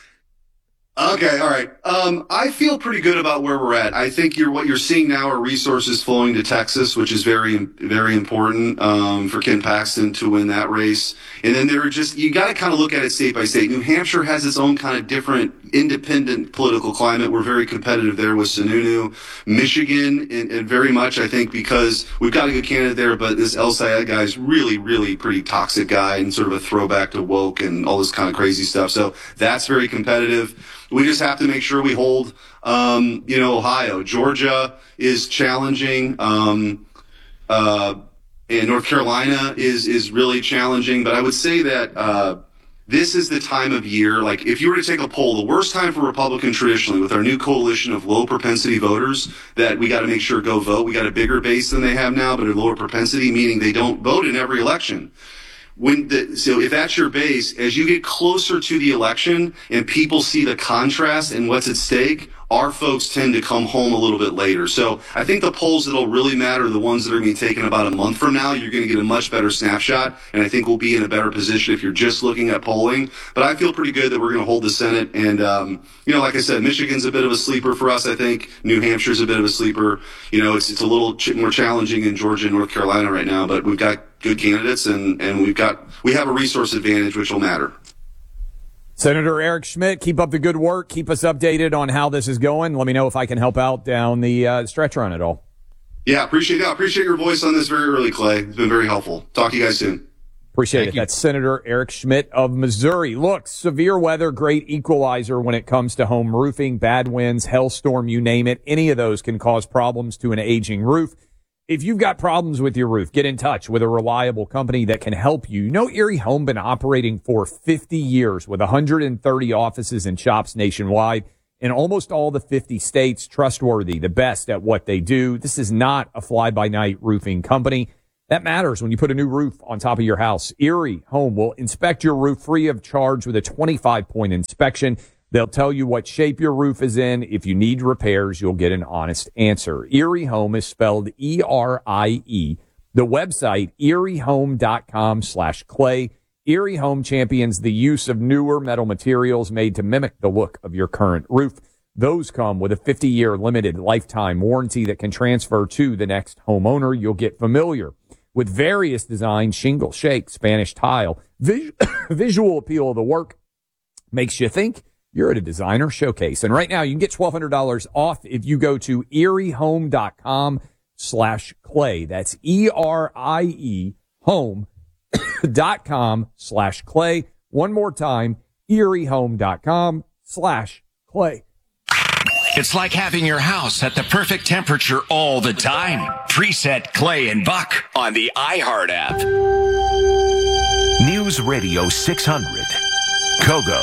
Okay, all right. I feel pretty good about where we're at. I think what you're seeing now are resources flowing to Texas, which is very, very important for Ken Paxton to win that race. And then you got to kind of look at it state by state. New Hampshire has its own kind of different independent political climate. We're very competitive there with Sununu. Michigan, and very much, I think, because we've got a good candidate there, but this El Sayed guy is really, really pretty toxic guy and sort of a throwback to woke and all this kind of crazy stuff. So that's very competitive. We just have to make sure we hold, Ohio. Georgia is challenging. And North Carolina is really challenging. But I would say that this is the time of year. Like, if you were to take a poll, the worst time for Republican traditionally, with our new coalition of low propensity voters that we got to make sure go vote. We got a bigger base than they have now, but a lower propensity, meaning they don't vote in every election. So if that's your base, as you get closer to the election and people see the contrast and what's at stake, our folks tend to come home a little bit later. So I think the polls that'll really matter are the ones that are going to be taken about a month from now. You're going to get a much better snapshot, and I think we'll be in a better position if you're just looking at polling. But I feel pretty good that we're going to hold the Senate. And, like I said, Michigan's a bit of a sleeper for us, I think. New Hampshire's a bit of a sleeper. It's a little more challenging in Georgia and North Carolina right now, but we've got good candidates, and we have a resource advantage, which will matter. Senator Eric Schmitt, keep up the good work. Keep us updated on how this is going. Let me know if I can help out down the stretch run at all. Yeah, appreciate that. Appreciate your voice on this very early, Clay. It's been very helpful. Talk to you guys soon. Appreciate it. That's Senator Eric Schmitt of Missouri. Look, severe weather, great equalizer when it comes to home roofing, bad winds, hailstorm, you name it. Any of those can cause problems to an aging roof. If you've got problems with your roof, get in touch with a reliable company that can help you. You know, Erie Home been operating for 50 years with 130 offices and shops nationwide in almost all the 50 states. Trustworthy, the best at what they do. This is not a fly-by-night roofing company. That matters when you put a new roof on top of your house. Erie Home will inspect your roof free of charge with a 25-point inspection. They'll tell you what shape your roof is in. If you need repairs, you'll get an honest answer. Erie Home is spelled E-R-I-E. The website, eriehome.com/clay. Erie Home champions the use of newer metal materials made to mimic the look of your current roof. Those come with a 50-year limited lifetime warranty that can transfer to the next homeowner. You'll get familiar with various designs: shingle, shake, Spanish tile. Visual appeal of the work makes you think you're at a designer showcase. And right now you can get $1,200 off if you go to eriehome.com/clay. That's ERIE home.com/clay. One more time, eriehome.com/clay. It's like having your house at the perfect temperature all the time. Preset Clay and Buck on the iHeart app. News Radio 600. Kogo.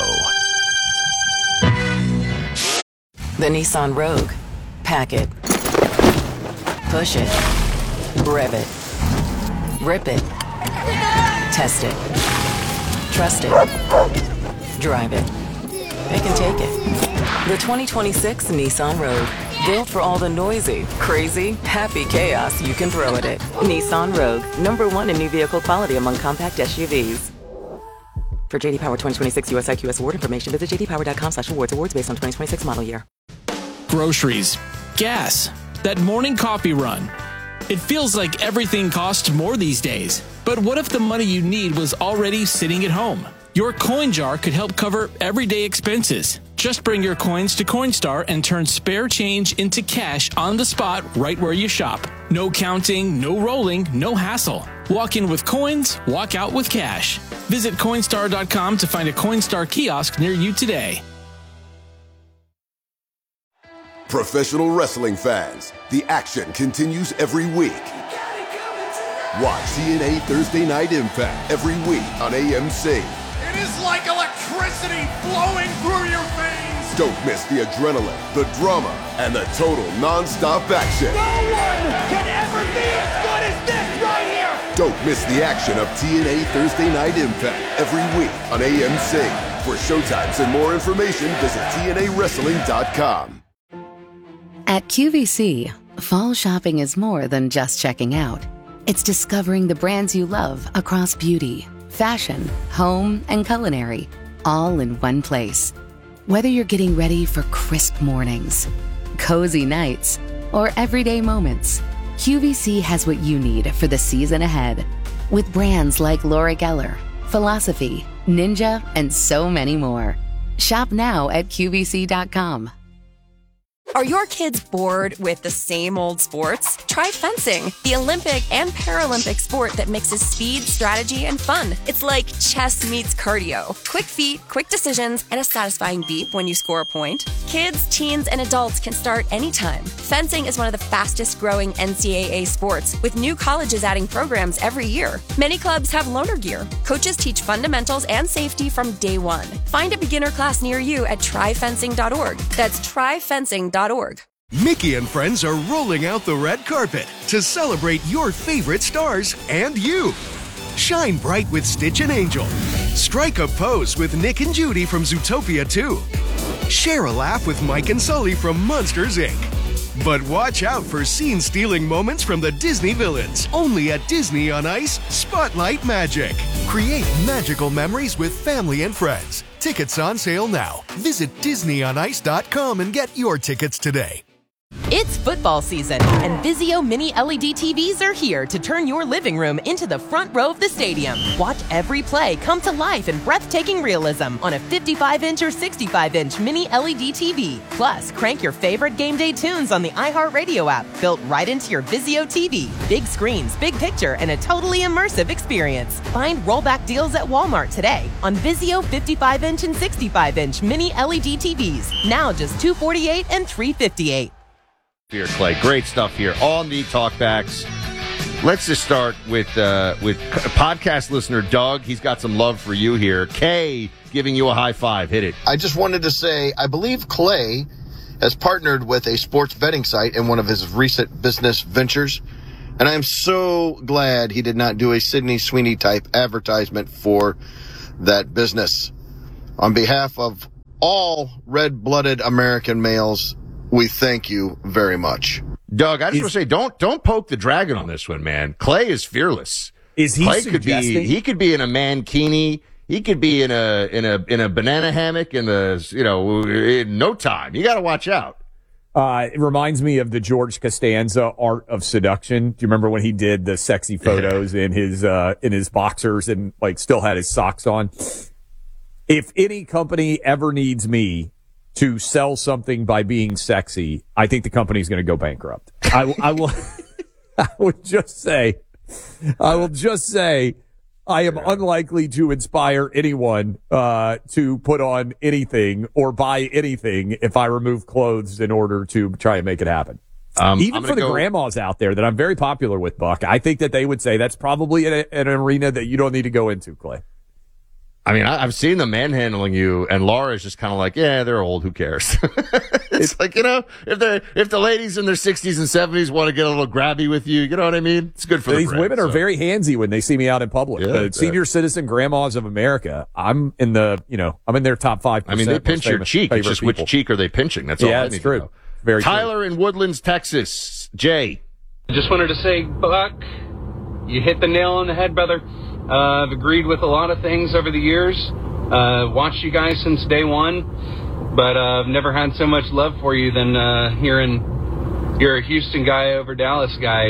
The Nissan Rogue. Pack it. Push it. Rev it. Rip it. Test it. Trust it. Drive it. They can take it. The 2026 Nissan Rogue. Built for all the noisy, crazy, happy chaos you can throw at it. Nissan Rogue. #1 in new vehicle quality among compact SUVs. For JD Power 2026 US IQS award information, visit jdpower.com/awards. Awards based on 2026 model year. Groceries, gas, that morning coffee run. It feels like everything costs more these days. But what if the money you need was already sitting at home? Your coin jar could help cover everyday expenses. Just bring your coins to Coinstar and turn spare change into cash on the spot right where you shop. No counting, no rolling, no hassle. Walk in with coins, walk out with cash. Visit Coinstar.com to find a Coinstar kiosk near you today. Professional wrestling fans, the action continues every week. Watch TNA Thursday Night Impact every week on AMC. It is like electricity flowing through your veins. Don't miss the adrenaline, the drama, and the total non-stop action. No one can ever be as good as this right here. Don't miss the action of TNA Thursday Night Impact every week on AMC. For showtimes and more information, visit TNAWrestling.com. At QVC, fall shopping is more than just checking out. It's discovering the brands you love across beauty, fashion, home, and culinary, all in one place. Whether you're getting ready for crisp mornings, cozy nights, or everyday moments, QVC has what you need for the season ahead. With brands like Laura Geller, Philosophy, Ninja, and so many more. Shop now at QVC.com. Are your kids bored with the same old sports? Try fencing, the Olympic and Paralympic sport that mixes speed, strategy, and fun. It's like chess meets cardio. Quick feet, quick decisions, and a satisfying beep when you score a point. Kids, teens, and adults can start anytime. Fencing is one of the fastest growing NCAA sports, with new colleges adding programs every year. Many clubs have loaner gear. Coaches teach fundamentals and safety from day one. Find a beginner class near you at tryfencing.org. That's tryfencing.org. Mickey and friends are rolling out the red carpet to celebrate your favorite stars and you. Shine bright with Stitch and Angel. Strike a pose with Nick and Judy from Zootopia 2. Share a laugh with Mike and Sully from Monsters, Inc. But watch out for scene-stealing moments from the Disney villains. Only at Disney on Ice Spotlight Magic. Create magical memories with family and friends. Tickets on sale now. Visit DisneyOnIce.com and get your tickets today. It's football season, and Vizio Mini LED TVs are here to turn your living room into the front row of the stadium. Watch every play come to life in breathtaking realism on a 55-inch or 65-inch Mini LED TV. Plus, crank your favorite game day tunes on the iHeartRadio app, built right into your Vizio TV. Big screens, big picture, and a totally immersive experience. Find rollback deals at Walmart today on Vizio 55-inch and 65-inch Mini LED TVs. Now just $248 and $358. Here, Clay. Great stuff here on the Talkbacks. Let's just start with podcast listener Doug. He's got some love for you here. Kay giving you a high five. Hit it. I just wanted to say, I believe Clay has partnered with a sports betting site in one of his recent business ventures. And I am so glad he did not do a Sydney Sweeney type advertisement for that business. On behalf of all red-blooded American males, we thank you very much. Doug, I just want to say, don't poke the dragon on this one, man. Clay is fearless. Is he Clay suggesting? he could be in a mankini. He could be in a banana hammock in no time. You got to watch out. It reminds me of the George Costanza Art of Seduction. Do you remember when he did the sexy photos in his boxers and still had his socks on? If any company ever needs me to sell something by being sexy, I think the company's going to go bankrupt. I will just say I am unlikely to inspire anyone to put on anything or buy anything if I remove clothes in order to try and make it happen. Even for the grandmas out there that I'm very popular with, Buck, I think that they would say that's probably an arena that you don't need to go into, Clay. I mean, I've seen them manhandling you, and Laura's just kind of like, yeah, they're old. Who cares? It's like, if the ladies in their 60s and 70s want to get a little grabby with you, you know what I mean? It's good for these women are very handsy when they see me out in public. Yeah, the senior citizen grandmas of America, I'm in their top 5%. I mean, they pinch your cheek. It's just which cheek are they pinching? That's all. Yeah, I that's need true. To know. Very Tyler true. in Woodlands, Texas. Jay. I just wanted to say, Buck, you hit the nail on the head, brother. I've agreed with a lot of things over the years. Watched you guys since day one, but I've never had so much love for you than hearing you're a Houston guy over Dallas guy.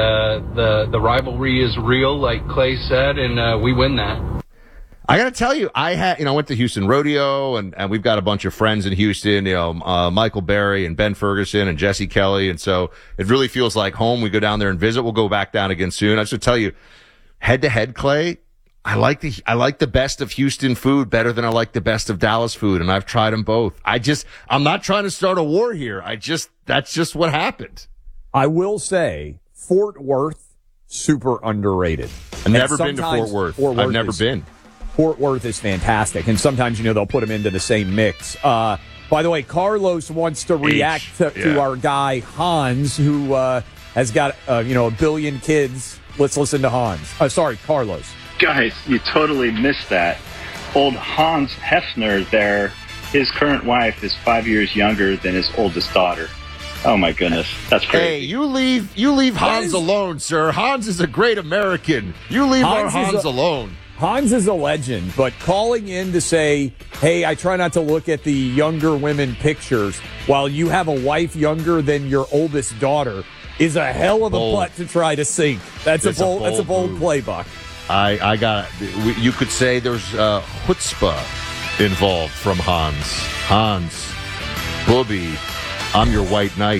The rivalry is real, like Clay said, and we win that. I got to tell you, I went to Houston Rodeo, and we've got a bunch of friends in Houston, Michael Berry and Ben Ferguson and Jesse Kelly, and so it really feels like home. We go down there and visit. We'll go back down again soon. I just want to tell you, head to head, Clay, I like the best of Houston food better than I like the best of Dallas food, and I've tried them both. I'm not trying to start a war here. That's just what happened. I will say Fort Worth, super underrated. I've never been to Fort Worth. I've never been. Fort Worth is fantastic, and sometimes they'll put them into the same mix. By the way, Carlos wants to react to our guy Hans, who has got a billion kids. Let's listen to Hans. Sorry, Carlos. Guys, you totally missed that. Old Hans Hefner there, his current wife is 5 years younger than his oldest daughter. Oh my goodness, that's crazy. Hey, you leave Hans alone, sir. Hans is a great American. You leave our Hans alone. Hans is a legend, but calling in to say, hey, I try not to look at the younger women pictures while you have a wife younger than your oldest daughter is a hell of a putt to try to sink. That's a bold play, Buck. I got it. You could say there's chutzpah involved from Hans. Hans, Booby, I'm your white knight.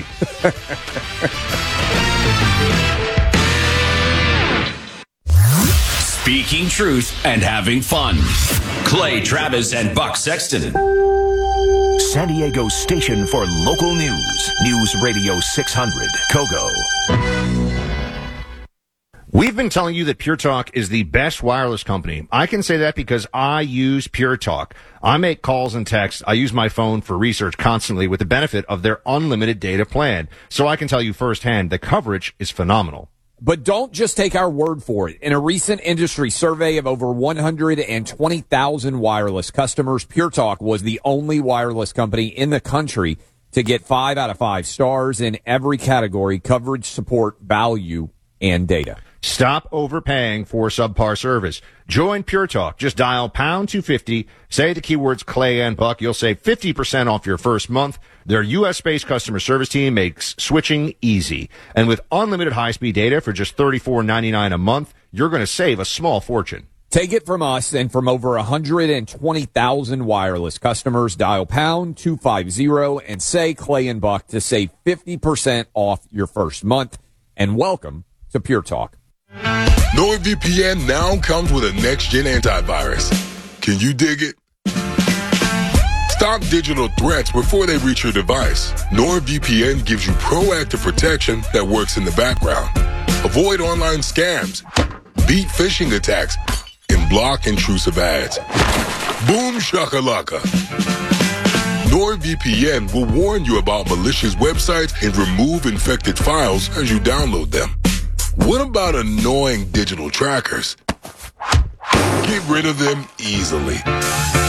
Speaking truth and having fun. Clay Travis and Buck Sexton. San Diego's station for local news. News Radio 600, Kogo. We've been telling you that Pure Talk is the best wireless company. I can say that because I use Pure Talk. I make calls and texts. I use my phone for research constantly with the benefit of their unlimited data plan. So I can tell you firsthand, the coverage is phenomenal. But don't just take our word for it. In a recent industry survey of over 120,000 wireless customers, Pure Talk was the only wireless company in the country to get 5 out of 5 stars in every category: coverage, support, value, and data. Stop overpaying for subpar service. Join Pure Talk. Just dial pound 250, say the keywords Clay and Buck. You'll save 50% off your first month. Their U.S.-based customer service team makes switching easy. And with unlimited high-speed data for just $34.99 a month, you're going to save a small fortune. Take it from us and from over 120,000 wireless customers. Dial pound 250 and say Clay and Buck to save 50% off your first month. And welcome to Pure Talk. NordVPN now comes with a next-gen antivirus. Can you dig it? Start Block digital threats before they reach your device. NordVPN gives you proactive protection that works in the background. Avoid online scams, beat phishing attacks, and block intrusive ads. Boom shakalaka. NordVPN will warn you about malicious websites and remove infected files as you download them. What about annoying digital trackers? Get rid of them easily.